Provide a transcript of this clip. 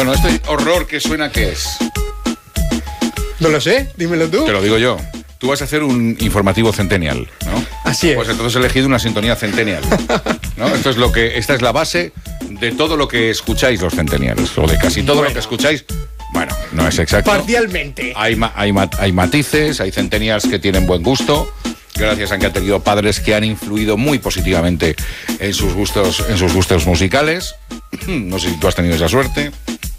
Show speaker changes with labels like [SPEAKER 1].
[SPEAKER 1] Bueno, este horror que suena, ¿qué es?
[SPEAKER 2] No lo sé, dímelo tú.
[SPEAKER 1] Te lo digo yo. Tú vas a hacer un informativo Centennial, ¿no?
[SPEAKER 2] Así es.
[SPEAKER 1] Pues entonces he elegido una sintonía Centennial, ¿no? Esta es la base de todo lo que escucháis los Centennials, o de casi todo lo que escucháis. Bueno, no es exacto.
[SPEAKER 2] Parcialmente.
[SPEAKER 1] Hay matices, hay Centennials que tienen buen gusto, gracias a que han tenido padres que han influido muy positivamente en sus gustos musicales. No sé si tú has tenido esa suerte.